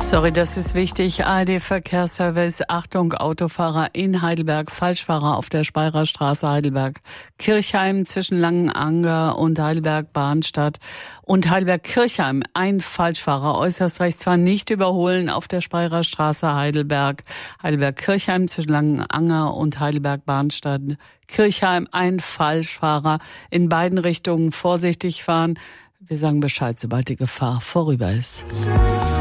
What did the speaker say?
Sorry, das ist wichtig. ARD Verkehrsservice. Achtung, Autofahrer in Heidelberg. Falschfahrer auf der Speyerer Straße Heidelberg-Kirchheim zwischen Langenanger und Heidelberg-Bahnstadt. Und Heidelberg-Kirchheim. Ein Falschfahrer äußerst rechts fahren, nicht überholen auf der Speyerer Straße Heidelberg. Heidelberg-Kirchheim zwischen Langenanger und Heidelberg-Bahnstadt. Kirchheim, ein Falschfahrer. In beiden Richtungen vorsichtig fahren. Wir sagen Bescheid, sobald die Gefahr vorüber ist.